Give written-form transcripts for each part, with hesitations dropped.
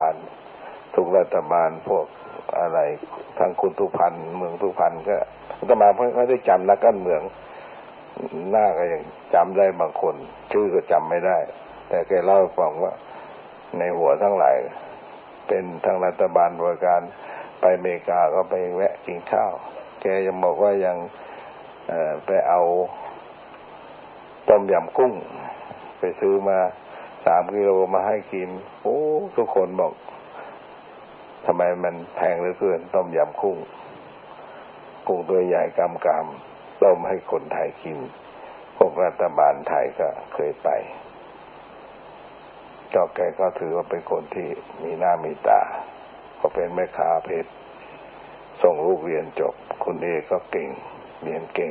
ทุกรัฐบาลพวกอะไรทั้งคุณสุพรรณเมืองสุพรรณก็อาตมาไม่ได้จำนักการเมืองหน้าก็ยังจำได้บางคนชื่อก็จำไม่ได้แต่แกเล่าให้ฟังว่าในหัวทั้งหลายเป็นทางรัฐบาลบริการไปอเมริกาก็ไปแวะกินข้าวแกยังบอกว่ายังไปเอาต้มยำกุ้งไปซื้อมา3 กิโลมาให้กินโอ้ทุกคนบอกทำไมมันแพงเหลือเกินต้มยำกุ้งตัวใหญ่กำต้มให้คนไทยกินพวกรัฐบาลไทยก็เคยไปแกก็ถือว่าเป็นคนที่มีหน้ามีตาเขาเป็นแม่ค้าเพชรส่งลูกเรียนจบคุณเอก็เก่งเรียนเก่ง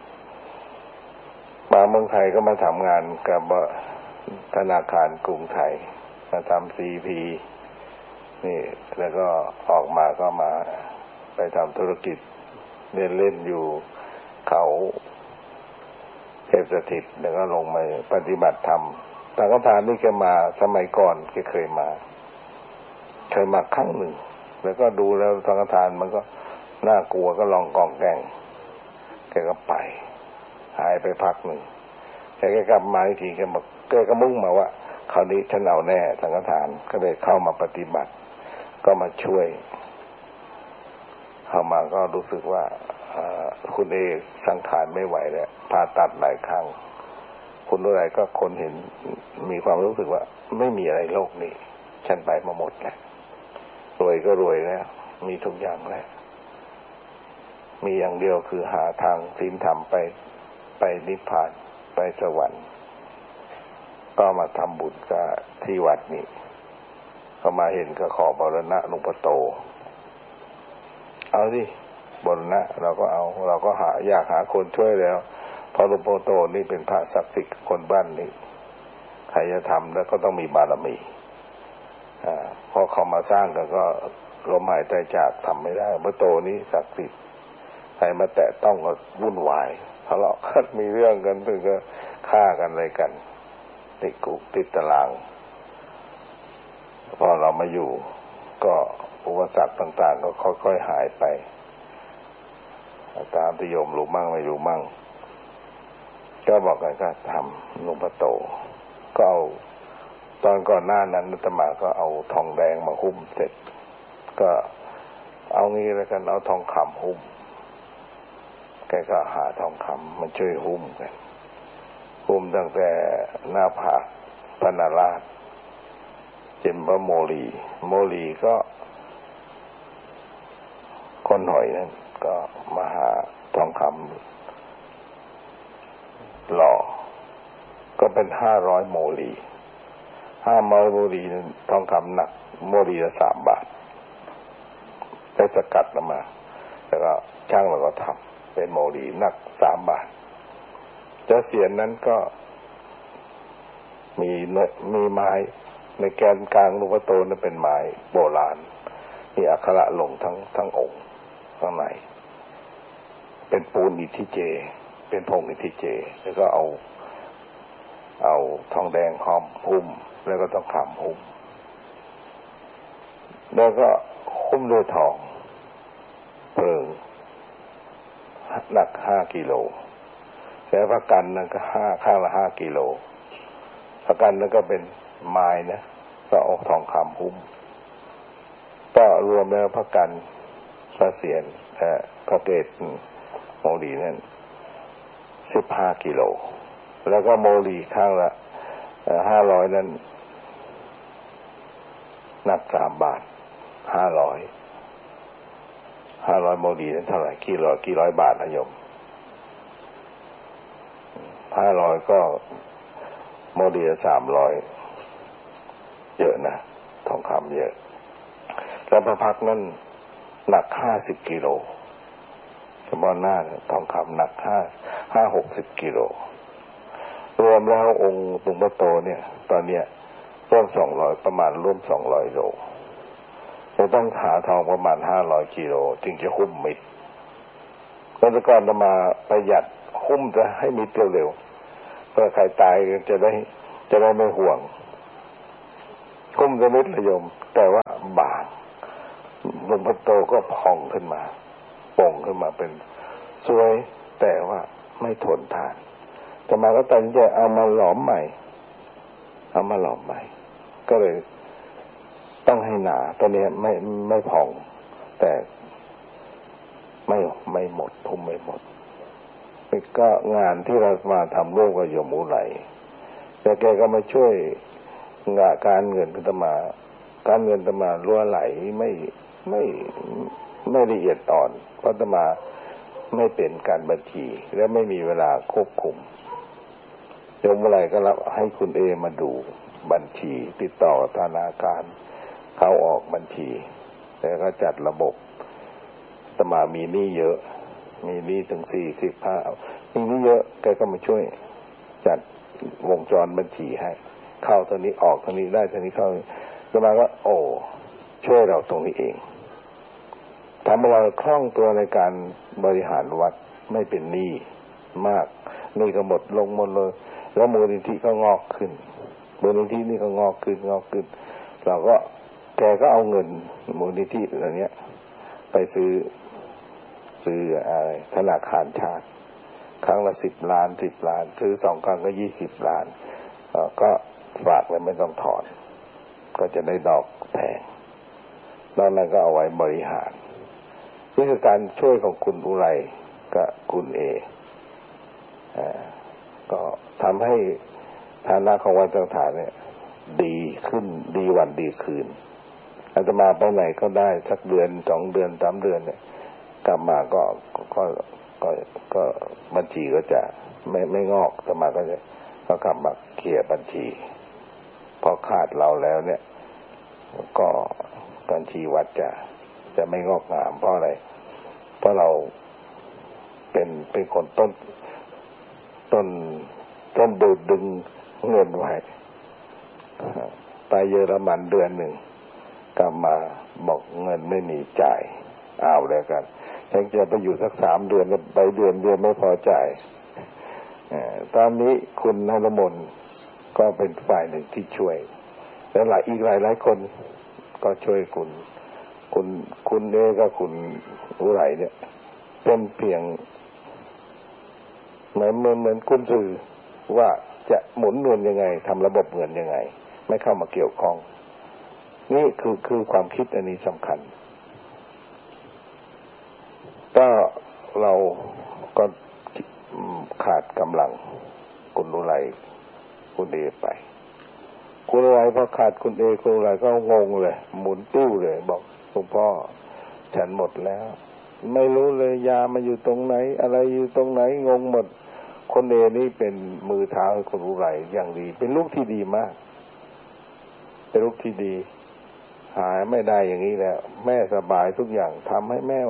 มาเมืองไทยก็มาทำงานกับธนาคารกรุงไทยมาทำซีพีนี่แล้วก็ออกมาก็มาไปทำธุรกิจเล่นอยู่เขาเทพสถิตแล้วก็ลงมาปฏิบัติธรรมสังฆทานนี่แกมาสมัยก่อนแกเคยมาครั้งหนึ่งแล้วก็ดูแล้วสังฆทานมันก็น่ากลัวก็ลองกองแกงแกก็ไปหายไปพักหนึ่งแต่แกกลับมาอีกทีแกก็มุ่งมาว่าคราวนี้ฉันเอาแน่สังฆทานก็เลยเข้ามาปฏิบัติก็มาช่วยเข้ามาก็รู้สึกว่าคุณเอสังขารไม่ไหวแล้วผ่าตัดหลายครั้งคุณอะไรก็คนเห็นมีความรู้สึกว่าไม่มีอะไรโลกนี้ฉันไปมาหมดแล้วรวยก็รวยแล้วมีทุกอย่างแล้วมีอย่างเดียวคือหาทางศีลธรรมไปนิพพานไปสวรรค์ก็มาทำบุญกับที่วัดนี้ก็มาเห็นก็ขอบรณะหลวงพ่อโตเอาสิบรณะเราก็อยากหาคนช่วยแล้วเพราะหลวงพ่อโตนี่เป็นพระศักดิ์สิทธิ์คนบ้านนี้ใครจะทำแล้วก็ต้องมีบารมีพอเขามาสร้างกันก็ลมหายใจจากทำไม่ได้หลวงพ่อโตนี้ศักดิ์สิทธิ์ใครมาแตะต้องก็วุ่นวายทะเลาะกันมีเรื่องกันถึงก็ฆ่ากันอะไรกันติดคุกติดตารางพอเรามาอยู่ก็อุปสรรคต่างๆก็ค่อยๆหายไปตามที่โยมรู้มั่งไม่รู้มั่งก็บอกกันก็ทำหลวงพ่อโตก็เอาตอนก่อนหน้านั้นอาตมาก็เอาทองแดงมาหุ้มเสร็จก็เอางี้แล้วกันเอาทองคำหุ้มแกก็หาทองคำมันช่วยหุ้มกันหุ้มตั้งแต่หน้าผากพระนราชเจ็มพระโมลีก็คนหอยนั่นก็มาหาทองคำหล่อก็เป็น500 โมลี500 โมลีนั้นทองคำหนักโมลีละ3 บาทได้สกัดออกมาแล้วก็ช่างแล้วก็ทำเป็นโมลีหนัก3 บาทเจ้าเสียนนั้นก็มีไม้ในแกนกลางหลวงพ่อโตนั้นเป็นไม้โบราณมีอักขระลงทั้งองค์ข้างในเป็นปูนอิฐิเจเป็นผงอิฐิเจแล้วก็เอาทองแดงหุ้มแล้วก็ต้องคำหุ้มแล้วก็หุ้มด้วยทองเพิงหนัก5 กิโลแต่พระกันนั้นก็ข้างละ5 กิโลพระกันนั้นก็เป็นไม้นะก็เอาทองคำหุ้มก็รวมแล้วพระกันพระเศียรพระเกศโมลีนั่น15 กิโลแล้วก็โมลีข้างละ500นั้นหนัก3 บาท500 โมลีนั้นเท่าไหร่กี่ร้อยบาทนะโยม500ก็โมลีละ300เยอะนะทองคำเยอะแล้วพระพักนั้นหนัก50 กิโลเฉพาะหน้าทองคำหนัก60 กิโลรวมแล้วองค์หลวงพ่อโตเนี่ยตอนเนี้ยร่วม200ประมาณร่วม200 โลจะต้องหาทองประมาณ500 กิโลจึงจะหุ้มมิดเมื่อก่อนจะมาประหยัดหุ้มจะให้มิดเร็วๆเพื่อใครตายจะได้ไม่ห่วงหุ้มจะมิดระยมแต่ว่าบางหลวงพ่อโตก็พองขึ้นมาป่งขึ้นมาเป็นสวยแต่ว่าไม่ทนทานต่อมาก็ตัดสินใจเอามาหลอมใหม่ก็เลยต้องให้หนาตัวนี้ไม่พองแต่ไม่หมดทุ่มไม่หมดก็งานที่เรามาทำร่วมกับโยมอุไรแต่แกก็มาช่วยงานการเงินอาตมารั่วไหลไม่ละเอียดอ่อนเพราะอาตมาไม่เป็นการบัญชีและไม่มีเวลาควบคุมโยมอุไรก็รับให้คุณเอมาดูบัญชีติดต่อธนาคารเข้าออกบัญชีแต่ก็จัดระบบอาตมามีหนี้เยอะมีหนี้ถึง45มีหนี้เยอะแกก็มาช่วยจัดวงจรบัญชีให้เข้าตัวนี้ออกตัวนี้ได้ตัวนี้เข้าอาตมาก็ช่วยเราตรงนี้เองทำให้เราคล่องตัวในการบริหารวัดไม่เป็นหนี้มากหนี้ก็หมดลงหมดเลยแล้วมูลนิธิก็งอกขึ้นมูลนิธินี่ก็งอกขึ้นเราก็แกก็เอาเงินมูลนิธิอะไรเนี้ยไปซื้ออะไรธนาคารชาติครั้งละ10 ล้านซื้อ2 ครั้งก็20 ล้านก็ฝากแล้วไม่ต้องถอนก็จะได้ดอกแพงแล้วนั้นก็เอาไว้บริหารนี่คือการช่วยของคุณอุไรกับคุณเอก็ทำให้ฐานะของวัดต่างๆเนี่ยดีขึ้นดีวันดีคืนอาตมาไปไหนก็ได้สักเดือน2 เดือน3 เดือนเนี่ยกลับมาก็บัญชีก็จะไม่งอกอาตมาก็กลับมาเคลียร์บัญชีพอขาดเราแล้วเนี่ยก็บัญชีวัดจะไม่งอกงามเพราะอะไรเพราะเราเป็นคนต้นดูดดึงเงินไว้ไปเยอรมันเดือนหนึ่งกลับมาบอกเงินไม่มีจ่ายเอาแล้วกันยังจะไปอยู่สัก3 เดือนไปเดือนไม่พอจ่ายตอนนี้คุณนรมนก็เป็นฝ่ายหนึ่งที่ช่วยและอีกหลายคนก็ช่วยคุณเอกับคุณอุไรเนี่ยเป็นเพียงเหมือนกุญสือว่าจะหมุนเงินยังไงทำระบบเงินยังไงไม่เข้ามาเกี่ยวข้องนี่คือความคิดอันนี้สำคัญก็เราก็ขาดกำลังคุณอุไรคุณเอไปคุณอุไรพอขาดคุณเอคุณอุไรก็งงเลยหมุนตู้เลยบอกหลวงพ่อฉันหมดแล้วไม่รู้เลยยามาอยู่ตรงไหนอะไรอยู่ตรงไหนงงหมดคนเอนี่เป็นมือเท้าให้คุณอุไรอย่างดีเป็นลูกที่ดีมากเป็นลูกที่ดีหายไม่ได้อย่างนี้แล้วแม่สบายทุกอย่างทำให้แม่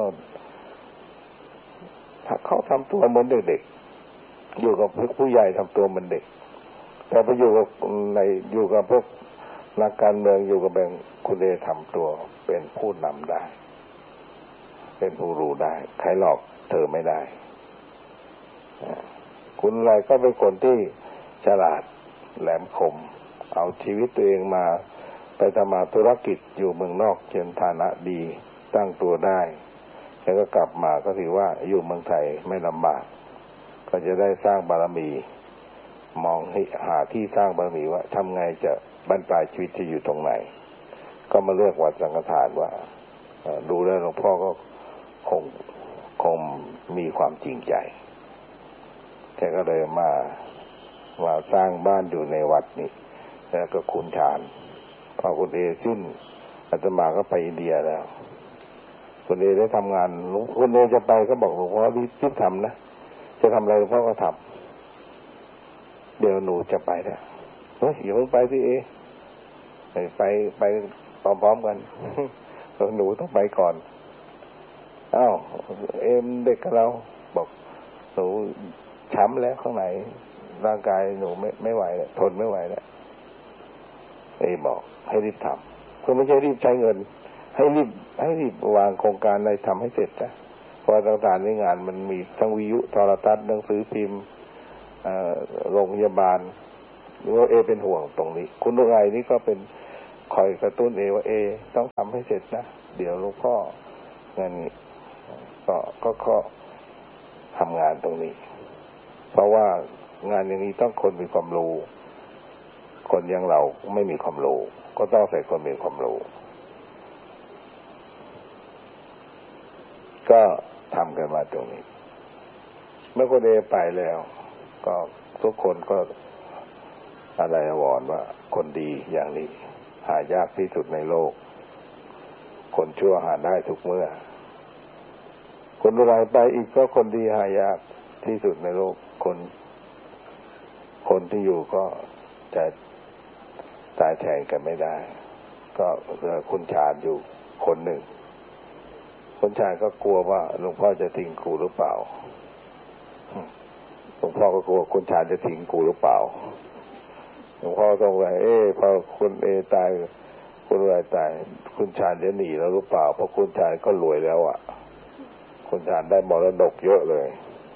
เขาทำตัวเหมือนเด็กๆอยู่กับผู้ใหญ่ทำตัวเหมือนเด็กแต่ไปอยู่กับพวกนักการเมืองอยู่กับแบงคุณเอทำตัวเป็นผู้นำได้เป็นผู้รู้ได้ใครหลอกเธอไม่ได้คุณอะไรก็เป็นคนที่ฉลาดแหลมคมเอาชีวิตตัวเองมาไปทำธุรกิจอยู่เมืองนอกจนฐานะดีตั้งตัวได้แล้วก็กลับมาก็ถือว่าอยู่เมืองไทยไม่ลำบากก็จะได้สร้างบารมีมองให้หาที่สร้างบารมีว่าทำไงจะบรรปลายชีวิตจะอยู่ตรงไหนก็มาเลือกวัดสังฆทานว่าดูแล้วหลวงพ่อก็คงมีความจริงใจแกก็เลยมาสร้างบ้านอยู่ในวัดนี้แล้วก็ขุนชานพอคุณเอสิ้นอาตมาก็ไปอินเดียแล้วคุณเอได้ทำงานคุณเอจะไปก็บอกหลวงพ่อรีบทำนะจะทำอะไรหลวงพ่อก็ทำเดี๋ยวหนูจะไปแล้วอย่าเพิ่งไปสิไปพร้อมๆกันหนูต้องไปก่อนอ้าวเอ็มเด็กกับเราบอกหนูช้ำแล้วข้างในร่างกายหนูไม่ไหวแล้วทนไม่ไหวแล้วบอกให้รีบทำคือไม่ใช่รีบใช้เงินให้รีบวางโครงการอะไรทำให้เสร็จนะเพราะต่างๆในงานมันมีทั้งวิทยุโทรทัศน์หนังสือพิมพ์โรงพยาบาลหรือว่าเป็นห่วงตรงนี้คุณอุไรนี่ก็เป็นคอยกระตุ้นว่าต้องทำให้เสร็จนะเดี๋ยวหลวงพ่อเงินก็ทำงานตรงนี้เพราะว่างานอย่างนี้ต้องคนมีความรู้คนอย่างเราไม่มีความรู้ก็ต้องใส่คนมีความรู้ก็ทำกันมาตรงนี้เมื่อคนไปแล้วก็ทุกคนก็อะไรวอนว่าคนดีอย่างนี้หายากที่สุดในโลกคนชั่วหาได้ทุกเมื่อคนรายไปอีกก็คนดีหายากที่สุดในโลกคนที่อยู่ก็จะตายแทนกันไม่ได้ก็คุณชาญอยู่คนหนึ่งคุณชาญก็กลัวว่าหลวงพ่อจะทิ้งกูหรือเปล่าหลวงพ่อก็กลัวคุณชาญจะทิ้งกูหรือเปล่าหลวงพ่อต้องว่าพอคุณตายคุณรายตายคุณชาญจะหนีแล้วหรือเปล่าเพราะคุณชาญก็รวยแล้วอ่ะคุณชาญได้มรดกเยอะเลย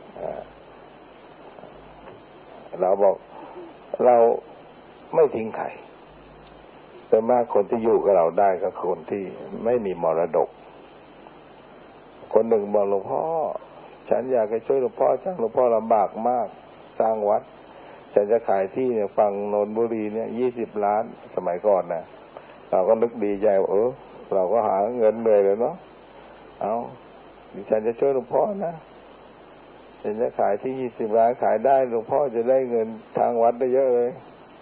เราบอกเราไม่ทิ้งใครแต่มากคนที่อยู่กับเราได้ก็คนที่ไม่มีมรดกคนหนึ่งบอกหลวงพ่อฉันอยากจะช่วยหลวงพ่อจังหลวงพ่อลำบากมากสร้างวัดฉันจะขายที่เนี่ยฝั่งนนทบุรีเนี่ย20 ล้านสมัยก่อนนะเราก็นึกดีใจเราก็หาเงินเหนื่อยเลยเนาะดิฉันจะช่วยหลวงพ่อนะฉันจะขายที่20 ล้านขายได้หลวงพ่อจะได้เงินทางวัดได้เยอะเลย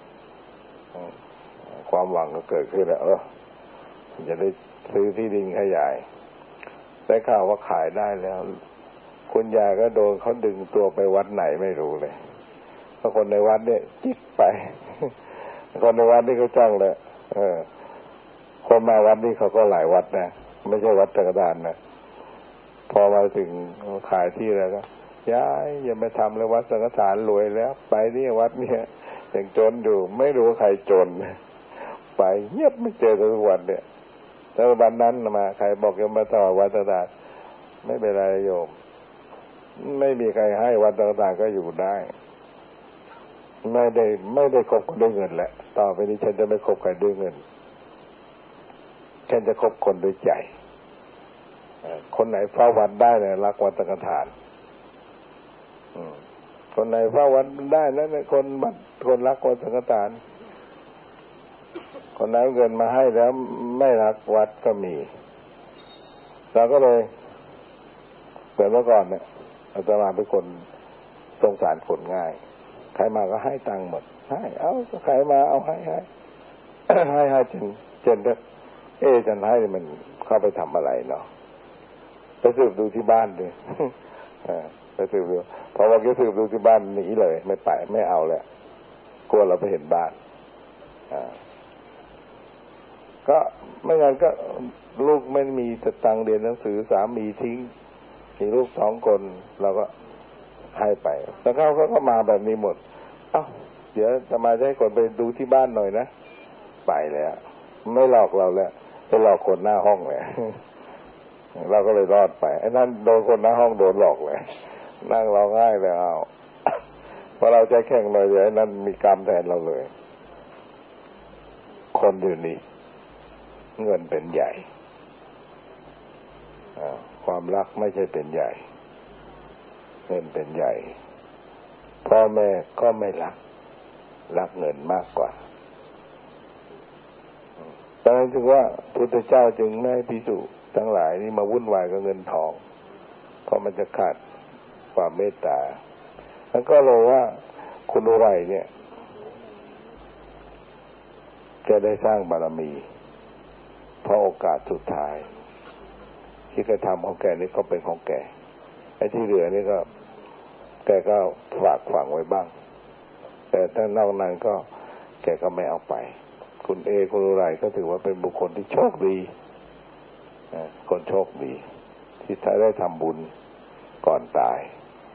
ความหวังก็เกิดขึ้นแล้วจะได้ซื้อที่ดินขยายได้ข่าวว่าขายได้แล้วคุณยายก็โดนเขาดึงตัวไปวัดไหนไม่รู้เลยเพราะคนในวัดเนี่ยจิ๊กไปคนในวัดนี่ก็จ้องเลยคนมาวัดนี่เขาก็หลายวัดนะไม่ใช่วัดธรรมดานะพอมาถึงขายที่แล้วก็ย้ายอย่าไปทำเลยวัดสังฆทานรวยแล้วไปนี่วัดเนี่ยยังจนอยู่ไม่รู้ใครจนไปเงียบไม่เจอทุกวันเนี่ยแล้ววันนั้นมาใครบอกจะมาต่อวัดต่างๆไม่เป็นไรโยมไม่มีใครให้วัดต่างๆก็อยู่ได้ไม่ได้คบกันด้วยเงินแหละต่อไปนี้ฉันจะไม่คบใครด้วยเงินฉันจะคบคนด้วยใจคนไหนเฝ้าวัดได้เนี่ยรักวัดสังฆทานคนไหนเฝ้าวัดได้นั่นคนรักวัดสังฆทานคนไหนเงินมาให้แล้วไม่รักวัดก็มีเราก็เลยเมื่อก่อนเนี่ยอาตมาเป็นคนสงสารคนง่ายใครมาก็ให้ตังค์หมดให้เอาใครมาเอาให้ให้จนฉันให้มันเข้าไปทำอะไรเนาะไปสืบดูที่บ้านด้วยไปสืบดูพอว่าแกสืบดูที่บ้านหนีเลยไม่ไปไม่เอาแล้วกลัวเราไปเห็นบ้านก็ไม่งั้นก็ลูกไม่มีสตังค์เรียนหนังสือสามีทิ้งมีลูก2 คนเราก็ให้ไปแล้วเขาก็มาแบบนี้หมดเดี๋ยวจะมาให้คนไปดูที่บ้านหน่อยนะไปแล้วไม่หลอกเราแล้วไปหลอกคนหน้าห้องเลยเราก็เลยรอดไปไอ้นั่นโดนคนหน้าห้องโดนหลอกเลยนั่งร้องไห้เลยพอเราใจแข็งเลยไอ้นั่นมีกรรมแทนเราเลยคนอยู่นี่เงินเป็นใหญ่ความรักไม่ใช่เป็นใหญ่เงินเป็นใหญ่พ่อแม่ก็ไม่รักเงินมากกว่าดังนั้นจึงว่าพุทธเจ้าจึงไม่ให้ภิกษุทั้งหลายนี่มาวุ่นวายกับเงินทองเพราะมันจะขาดความเมตตาแล้วก็เลยว่าคุณอุไรเนี่ยแกได้สร้างบารมีเพราะโอกาสสุดท้ายที่แกทำของแกนี่ก็เป็นของแกไอ้ที่เหลือนี่ก็แกก็ฝากฝังไว้บ้างแต่ถ้านอกนั้นก็แกก็ไม่เอาไปคุณคุณอุไรก็ถือว่าเป็นบุคคลที่โชคดีคนโชคดีที่ได้ทำบุญก่อนตาย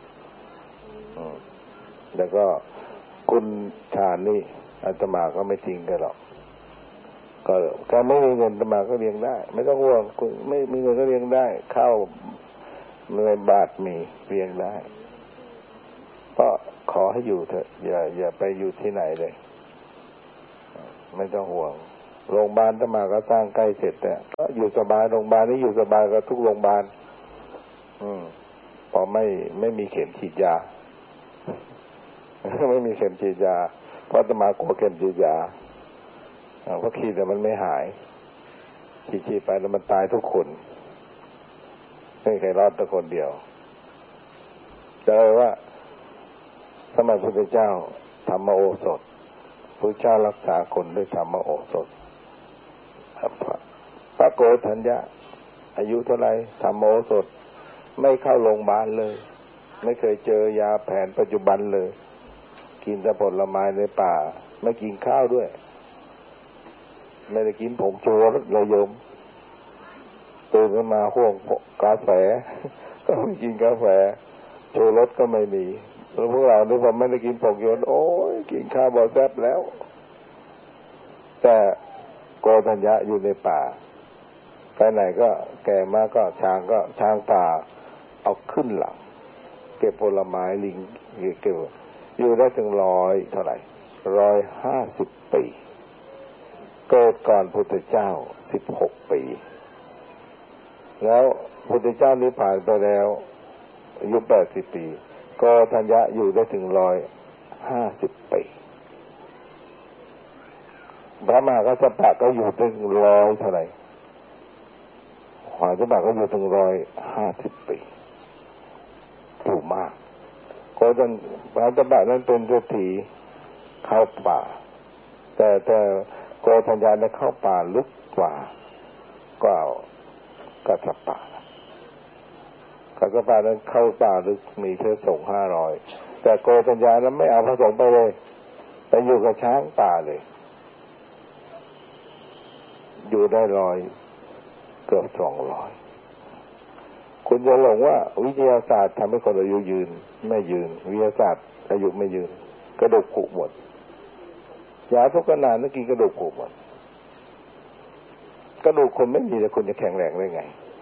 แล้วก็คุณชาญนี่อาตมาก็ไม่ทิ้งกันหรอกก็การไม่มีเงินอาตมาก็เลี้ยงได้ไม่ต้องห่วงไม่มีเงินก็เลี้ยงได้ข้าวในบาทมีเลี้ยงได้ก็ขอให้อยู่เถอะอย่าไปอยู่ที่ไหนเลยไม่ต้องห่วงโรงพยาบาลถ้ามาก็สร้างใกล้เสร็จเนี่ยก็อยู่สบายโรงพยาบาลนี้อยู่สบายกับทุกโรงพยาบาลพอไม่มีเข็มฉีดยา ไม่มีเข็มฉีดยาเพราะจะมากลัวเข็มฉีดยาเพราะฉีดแต่มันไม่หายฉีดไปแล้วมันตายทุกคนไม่มีใครรอดแต่คนเดียวจะเลยว่าสมัยพุทธเจ้าธรรมโอสถพุทธเจ้ารักษาคนด้วยธรรมโอสถพระโกฏัญญะอายุเท่าไรธรรมโอสถไม่เข้าโรงพยาบาลเลยไม่เคยเจอยาแผนปัจจุบันเลยกินแต่ผลไม้ในป่าไม่กินข้าวด้วยไม่ได้กินผงชูรสเลยโยมตื่นขึ้นมาห่วงกาแฟก็ไม่กินกาแฟชูรสก็ไม่มีแล้วพวกเราเนี่ยผมไม่ได้กินผงชูรสโอ้ยกินข้าวบอแซ่บแล้วแต่โกฏัญญะอยู่ในป่าไปไหนก็แก่มากก็ช้างป่าเอาขึ้นหลังเก็บผลไม้ลิงเก็บอยู่ได้ถึง100เท่าไหร่150 ปีเกิดก่อนพุทธเจ้า16 ปีแล้วพุทธเจ้านิพพานไปแล้วอายุ80 ปีโกฏัญญะอยู่ได้ถึง150 ปีพระมหากัสสปะก็อยู่ถึง100เท่าไหร่มหากัสสปะก็อยู่ถึง150 ปีถูกมากโกฏัญมหากัสสปะนั้นเป็นเศรษฐีเข้าป่าแต่โกฏัญญะได้เข้าป่าลึกกว่ากัสสปะนั้นเข้าป่าลึกมีพระสงฆ์500แต่โกฏัญญะนั้นไม่เอาพระสงฆ์ไปเลยไปอยู่กับช้างป่าเลยอยู่ได้เกือบ200คุณจะหลงว่าวิทยาศาสตร์ทำให้คนอายุยืนไม่ยืนวิทยาศาสตร์อายุไม่ยืนกระดูกผุหมดยาทุกขนาดนั้นกินกระดูกผุหมดกระดูกคนไม่มีแล้วคุณจะแข็งแรงได้ไง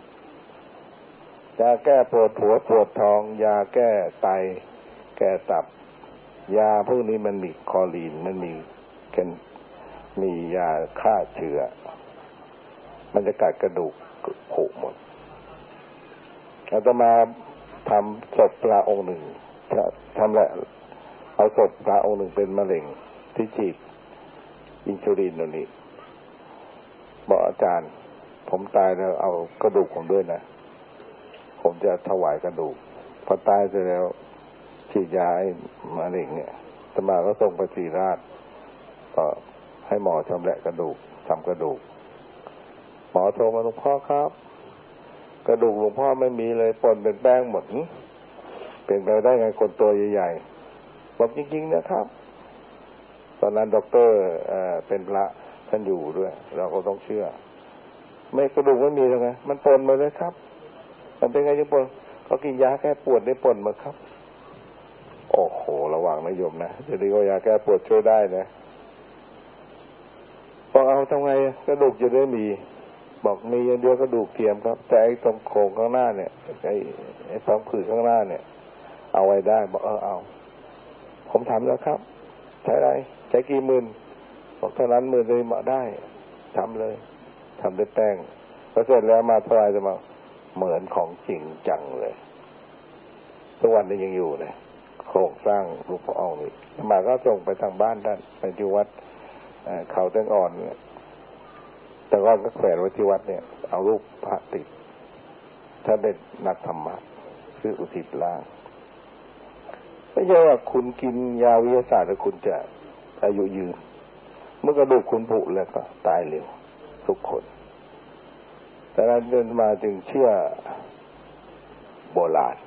ยาแก้ปวดหัวปวดท้องยาแก้ไตแก้ตับยาพวกนี้มันมีคอลีนมันมียาฆ่าเชื้อมันจะกัดกระดูกผุหมดอาตมาทำศพพระองค์หนึ่งทำแหละเอาศพพระองค์หนึ่งเป็นมะเร็งที่ฉีดอินซูลินตรงนี้บอกอาจารย์ผมตายแล้วเอากระดูกผมด้วยนะผมจะถวายกระดูกพอตายเสร็จแล้วฉีดยาไอ้มะเร็งเนี่ยอาตมาก็ส่งไปศรีราชก็ให้หมอชำแหละกระดูกทำกระดูกหมอโทรมาหลวงพ่อครับกระดูกหลวงพ่อไม่มีเลยป่นเป็นแป้งหมดเป็นไปได้ไงคนตัวใหญ่ๆบอกจริงๆนะครับตอนนั้นด็อกเตอร์เป็นพระท่านอยู่ด้วยเราก็ต้องเชื่อไม่กระดูกไม่มีเลยไงมันป่นมาเลยครับมันเป็นไงจึงป่นเขากินยาแก้ปวดได้ป่นมาครับโอ้โหระวังนะโยมนะจะดีว่ายาแก้ปวดช่วยได้นะบอกเอาทำไงกระดูกจะได้มีบอกมีอย่างเดียวกระดูกเทียมครับแต่ไอ้ตรงโครงข้างหน้าเนี่ยไอ้ท้องผืดข้างหน้าเนี่ยเอาไว้ได้บอกเอาผมทำแล้วครับใช้อะไรใช้กี่หมื่นบอกเท่านั้น10,000เลยมาได้ทำเลยทำด้วยแป้งพอเสร็จแล้วมาเท่าไรจะมาเหมือนของจริงจังเลยทุกวันนี้ยังอยู่เลยโครงสร้างรูปอ่องนี่มาก็ส่งไปทางบ้านท่านไปที่วัดเขาแตงอ่อนเนี่ยแต่ว่าก็แขวนไว้ที่วัดเนี่ยเอารูปพระติดถ้าเป็นนักธรรมะคืออุทิศล่างไม่ใช่ว่าคุณกินยาวิทยาศาสตร์แล้วคุณจะอายุยืนเมื่อกระดูกคุณผุแล้วก็ตายเร็วทุกคนแต่นั้นเดินมาจึงเชื่อโบราณ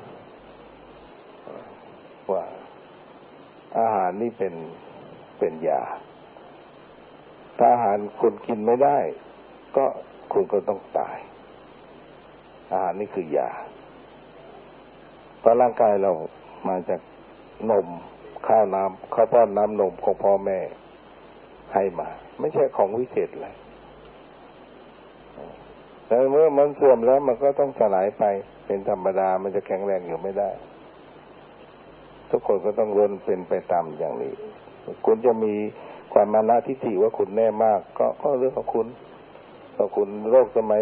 ว่าอาหารนี่เป็นยาถ้าอาหารคุณกินไม่ได้ก็คุณก็ต้องตายอาหารนี่คือยาเพราะร่างกายเรามาจากนมข้าวน้ำข้าวป้อนน้ำนมของพ่อแม่ให้มาไม่ใช่ของวิเศษอะไรแต่เมื่อมันเสื่อมแล้วมันก็ต้องสลายไปเป็นธรรมดามันจะแข็งแรงอยู่ไม่ได้ทุกคนก็ต้องล้นเป็นไปตามอย่างนี้คุณจะมีความมานะทิฏฐิว่าคุณแน่มากก็เรื่องของคุณโลกสมัย